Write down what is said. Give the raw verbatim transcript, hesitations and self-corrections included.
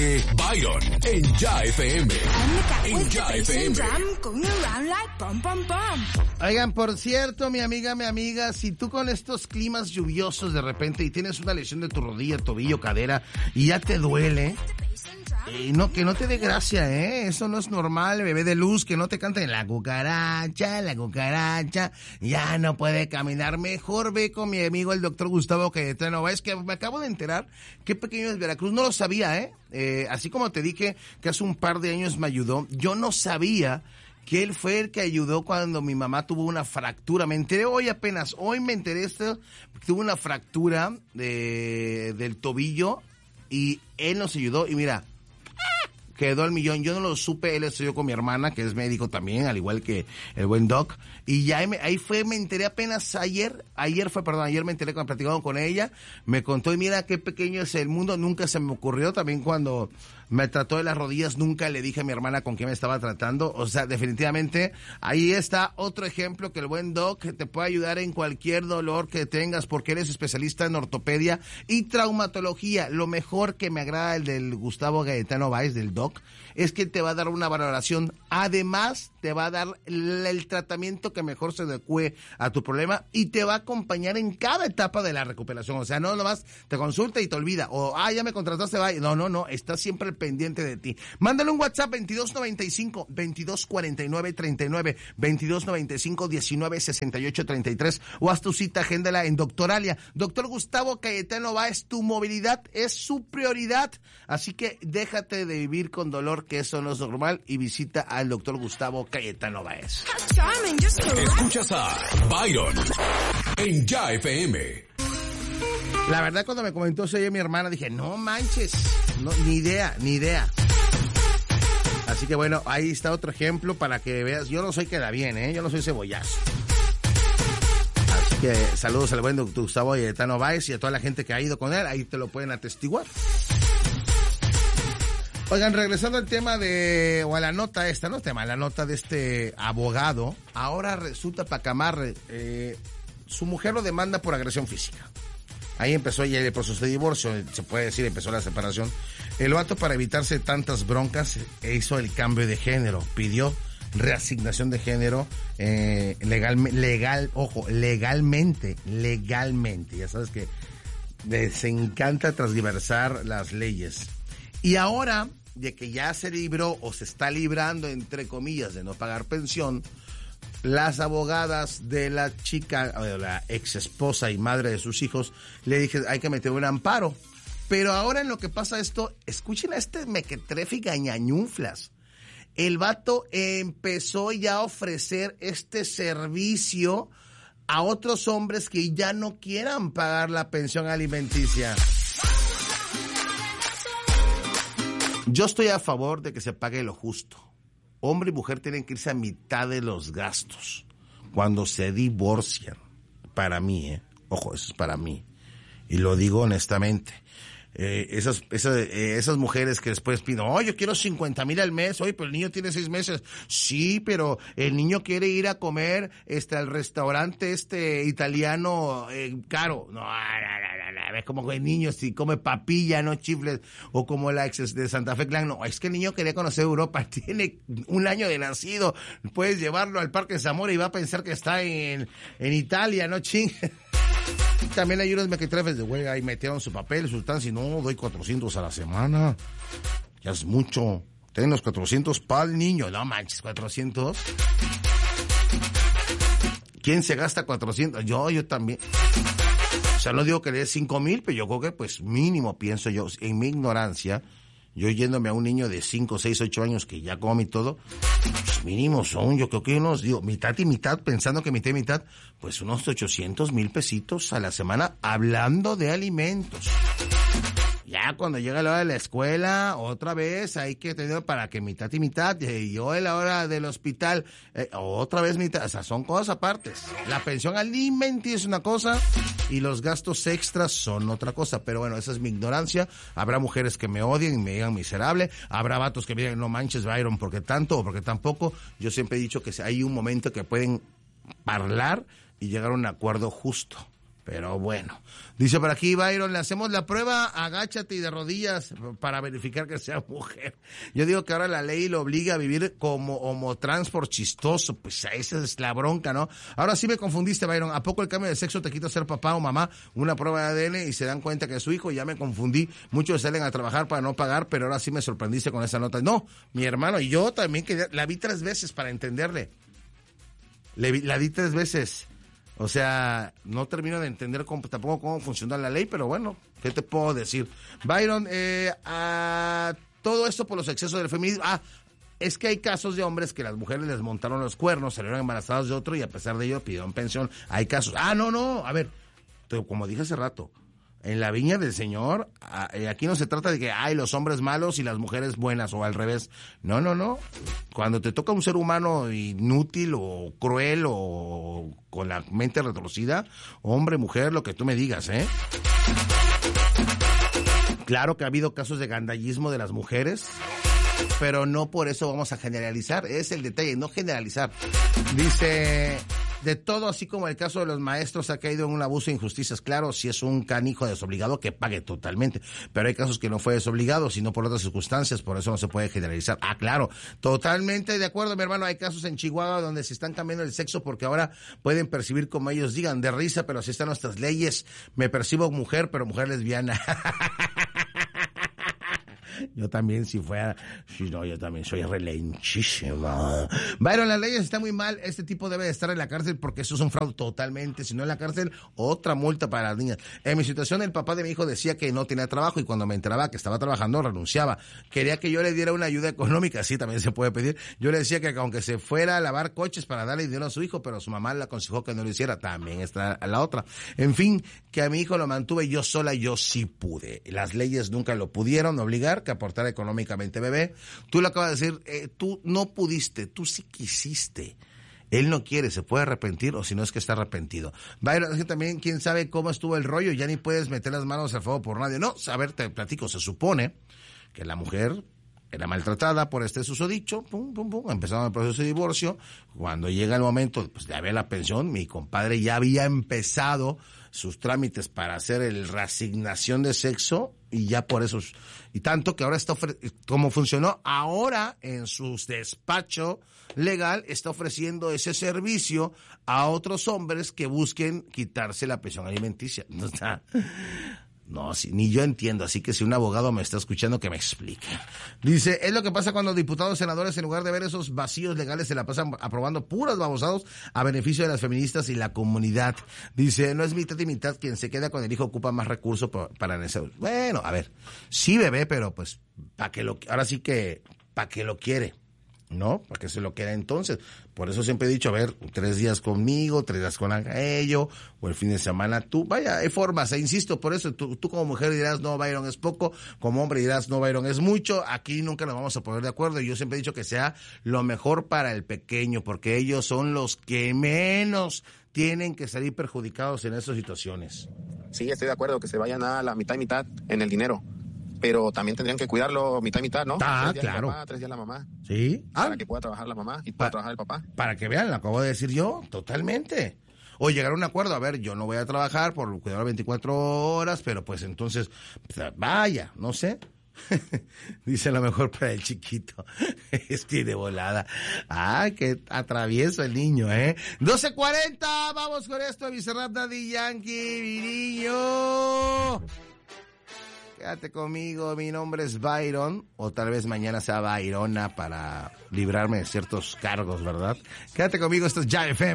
Byron en Ya F M. En Ya F M. Oigan, por cierto, mi amiga, mi amiga, si tú con estos climas lluviosos de repente y tienes una lesión de tu rodilla, tobillo, cadera y ya te duele, eh, no, que no te dé gracia, ¿eh? Eso no es normal, bebé de luz, que no te canten la cucaracha, la cucaracha, ya no puede caminar. Mejor ve con mi amigo el doctor Gustavo Cayetano. Es que me acabo de enterar que pequeño es Veracruz, no lo sabía, ¿eh? Eh, así como te dije que hace un par de años me ayudó, yo no sabía que él fue el que ayudó cuando mi mamá tuvo una fractura. Me enteré hoy apenas, hoy me enteré esto, tuvo una fractura de, del tobillo y él nos ayudó y mira, quedó al millón. Yo no lo supe, él estudió con mi hermana, que es médico también, al igual que el buen Doc. Y ya me, ahí fue, me enteré apenas ayer, ayer fue, perdón, ayer me enteré cuando platicaba con ella, me contó y mira qué pequeño es el mundo, nunca se me ocurrió. También cuando me trató de las rodillas, nunca le dije a mi hermana con quién me estaba tratando. O sea, definitivamente, ahí está otro ejemplo que el buen Doc te puede ayudar en cualquier dolor que tengas, porque eres especialista en ortopedia y traumatología. Lo mejor que me agrada el del Gustavo Cayetano Báez, del Doc, es que te va a dar una valoración. Además, te va a dar el, el tratamiento que mejor se adecue a tu problema y te va a acompañar en cada etapa de la recuperación. O sea, no nomás te consulta y te olvida. O, ah, ya me contrataste, va. No, no, no. Está siempre pendiente de ti. Mándale un WhatsApp veintidós noventa y cinco, veintidós cuarenta y nueve treinta y nueve, veintidós noventa y cinco, diecinueve sesenta y ocho treinta y tres o haz tu cita, agéndala en Doctoralia. Doctor Gustavo Cayetano Báez, tu movilidad es su prioridad. Así que déjate de vivir con dolor, que eso no es normal, y visita al doctor Gustavo Cayetano Báez. Escuchas a Byron en Ya F M. La verdad, cuando me comentó eso mi hermana, dije, no manches, no, ni idea, ni idea. Así que bueno, ahí está otro ejemplo para que veas. Yo no soy queda bien, ¿eh? Yo no soy cebollazo. Así que saludos al buen doctor Gustavo Cayetano Báez y a toda la gente que ha ido con él. Ahí te lo pueden atestiguar. Oigan, regresando al tema de, o a la nota esta, no tema, la nota de este abogado, ahora resulta Pacamarre, eh, su mujer lo demanda por agresión física. Ahí empezó ya el proceso de divorcio, se puede decir, empezó la separación. El vato, para evitarse tantas broncas, hizo el cambio de género, pidió reasignación de género, eh, legal, legal, ojo, legalmente, legalmente, ya sabes que les encanta transversar las leyes. Y ahora, de que ya se libró o se está librando, entre comillas, de no pagar pensión, las abogadas de la chica, o de la ex esposa y madre de sus hijos, le dije, hay que meter un amparo. Pero ahora en lo que pasa esto, escuchen a este mequetrefe y gañañunflas. El vato empezó ya a ofrecer este servicio a otros hombres que ya no quieran pagar la pensión alimenticia. Yo estoy a favor de que se pague lo justo. Hombre y mujer tienen que irse a mitad de los gastos cuando se divorcian. Para mí, ¿eh? Ojo, eso es para mí. Y lo digo honestamente. Eh, esas, esas, eh, esas mujeres que después piden, oh, yo quiero cincuenta mil al mes, oye, pero el niño tiene seis meses. Sí, pero el niño quiere ir a comer este al restaurante este italiano eh, caro. No, no, no, no, no, es como el niño si come papilla, no chifles, o como la ex de Santa Fe Clan. No, es que el niño quería conocer Europa, tiene un año de nacido, puedes llevarlo al Parque Zamora y va a pensar que está en, en Italia, no chingue. También hay unos mequetrefes de huelga y metieron su papel, su tan, si no, doy cuatrocientos a la semana. Ya es mucho. Ten los cuatrocientos para el niño. No manches, cuatrocientos. ¿Quién se gasta cuatrocientos? Yo, yo también. O sea, no digo que le dé cinco mil, pero yo creo que, pues, mínimo, pienso yo, en mi ignorancia, yo yéndome a un niño de cinco, seis, ocho años que ya come y todo, pues mínimo son, yo creo que unos, digo, mitad y mitad, pensando que mitad y mitad, pues unos ochocientos mil pesitos a la semana, hablando de alimentos. Ya cuando llega la hora de la escuela, otra vez hay que tener para que mitad y mitad, y yo en la hora del hospital, eh, otra vez mitad, o sea, son cosas apartes. La pensión alimenticia es una cosa y los gastos extras son otra cosa, pero bueno, esa es mi ignorancia. Habrá mujeres que me odien y me digan miserable, habrá vatos que me digan, no manches, Byron, porque tanto o porque tampoco. Yo siempre he dicho que hay un momento que pueden hablar y llegar a un acuerdo justo. Pero bueno, dice por aquí Byron, le hacemos la prueba, agáchate y de rodillas para verificar que sea mujer. Yo digo que ahora la ley lo obliga a vivir como homotrans por chistoso, pues esa es la bronca, ¿no? Ahora sí me confundiste, Byron, ¿a poco el cambio de sexo te quita ser papá o mamá? Una prueba de A D N y se dan cuenta que es su hijo, ya me confundí. Muchos salen a trabajar para no pagar, pero ahora sí me sorprendiste con esa nota. No, mi hermano, y yo también quería, la vi tres veces para entenderle. Le vi, la vi tres veces. O sea, no termino de entender cómo, tampoco cómo funciona la ley, pero bueno, ¿qué te puedo decir? Byron, eh, a todo esto por los excesos del feminismo. Ah, es que hay casos de hombres que las mujeres les montaron los cuernos, salieron embarazadas de otro y a pesar de ello pidieron pensión. Hay casos. Ah, no, no, a ver, como dije hace rato, en la viña del Señor, aquí no se trata de que hay los hombres malos y las mujeres buenas o al revés. No, no, no. Cuando te toca un ser humano inútil o cruel o con la mente retorcida, hombre, mujer, lo que tú me digas, ¿eh? Claro que ha habido casos de gandallismo de las mujeres, pero no por eso vamos a generalizar. Es el detalle, no generalizar. Dice... De todo, así como el caso de los maestros ha caído en un abuso e injusticias. Claro, si es un canijo desobligado, que pague totalmente. Pero hay casos que no fue desobligado, sino por otras circunstancias, por eso no se puede generalizar. Ah, claro, totalmente de acuerdo, mi hermano. Hay casos en Chihuahua donde se están cambiando el sexo porque ahora pueden percibir como ellos digan, de risa, pero así están nuestras leyes. Me percibo mujer, pero mujer lesbiana. Yo también, si fuera... Sí, no, yo también soy relenchísima. Byron, las leyes están muy mal. Este tipo debe de estar en la cárcel porque eso es un fraude totalmente. Si no en la cárcel, otra multa para las niñas. En mi situación, el papá de mi hijo decía que no tenía trabajo y cuando me enteraba que estaba trabajando, renunciaba. Quería que yo le diera una ayuda económica. Sí, también se puede pedir. Yo le decía que aunque se fuera a lavar coches para darle dinero a su hijo, pero su mamá le aconsejó que no lo hiciera. También está la otra. En fin, que a mi hijo lo mantuve yo sola, yo sí pude. Las leyes nunca lo pudieron obligar, que aportar económicamente, bebé. Tú lo acabas de decir, eh, tú no pudiste, tú sí quisiste. Él no quiere, se puede arrepentir o si no es que está arrepentido. Byron, es que también quién sabe cómo estuvo el rollo, ya ni puedes meter las manos al fuego por nadie. No, a ver, te platico, se supone que la mujer era maltratada por este susodicho, pum, pum, pum, empezaron el proceso de divorcio. Cuando llega el momento pues, de haber la pensión, mi compadre ya había empezado sus trámites para hacer el reasignación de sexo y ya por eso, y tanto que ahora está, ofre- como funcionó ahora en su despacho legal, está ofreciendo ese servicio a otros hombres que busquen quitarse la pensión alimenticia. No está... No, sí, ni yo entiendo, así que si un abogado me está escuchando, que me explique. Dice, es lo que pasa cuando diputados, senadores, en lugar de ver esos vacíos legales, se la pasan aprobando puras babosados a beneficio de las feministas y la comunidad. Dice, no es mitad y mitad, quien se queda con el hijo ocupa más recursos para eso. Bueno, a ver, sí, bebé, pero pues, para que lo, ahora sí que, para que lo quiere. ¿No? Para que se lo quede entonces. Por eso siempre he dicho, a ver, tres días conmigo, tres días con ello, o el fin de semana tú. Vaya, hay formas, e insisto, por eso tú, tú como mujer dirás, no, Byron es poco, como hombre dirás, no, Byron es mucho. Aquí nunca nos vamos a poner de acuerdo y yo siempre he dicho que sea lo mejor para el pequeño, porque ellos son los que menos tienen que salir perjudicados en esas situaciones. Sí, estoy de acuerdo, que se vayan a la mitad y mitad en el dinero. Pero también tendrían que cuidarlo mitad y mitad, ¿no? Ah, tres días claro. El papá, tres días la mamá. Sí. Para ah, que pueda trabajar la mamá y pueda pa- trabajar el papá. Para que vean, lo acabo de decir yo, totalmente. O llegar a un acuerdo, a ver, yo no voy a trabajar por cuidar veinticuatro horas, pero pues entonces, pues, vaya, no sé. Dice lo mejor para el chiquito. Es que de volada. Ay, qué atravieso el niño, ¿eh? doce cuarenta, vamos con esto, Bizarrap, Daddy Yankee, mi niño. Quédate conmigo, mi nombre es Byron, o tal vez mañana sea Byrona para librarme de ciertos cargos, ¿verdad? Quédate conmigo, esto es Ya F M.